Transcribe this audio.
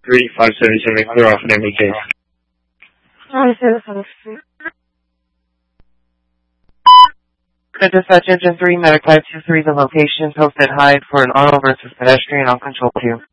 3577, clear off an ME case. Dispatch Engine 3, Medic 523, the location posted Hyde for an auto versus pedestrian. I'll control you.